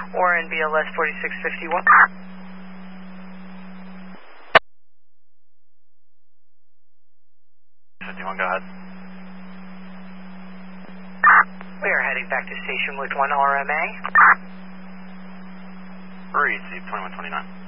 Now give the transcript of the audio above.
or in BLS 4651. 51, go ahead. We are heading back to station with 1 RMA. Receive 2129.